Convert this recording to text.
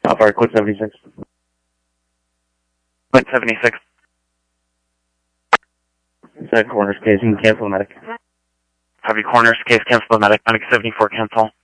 How far? Quit 76. Quit 76. Inside corners case, you can cancel the medic. Heavy corners, case cancel the medic, medic 74 cancel.